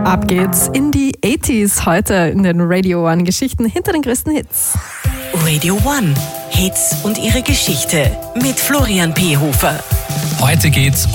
Ab geht's in die 80s heute in den Radio One Geschichten hinter den größten Hits. Radio One. Hits und ihre Geschichte mit Florian P. Hofer. Heute geht's